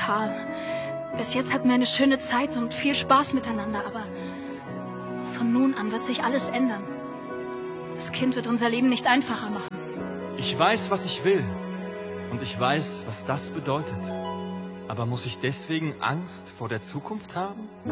Karl. Bis jetzt hatten wir eine schöne Zeit und viel Spaß miteinander, aber von nun an wird sich alles ändern. Das Kind wird unser Leben nicht einfacher machen. Ich weiß, was ich will. Und ich weiß, was das bedeutet. Aber muss ich deswegen Angst vor der Zukunft haben?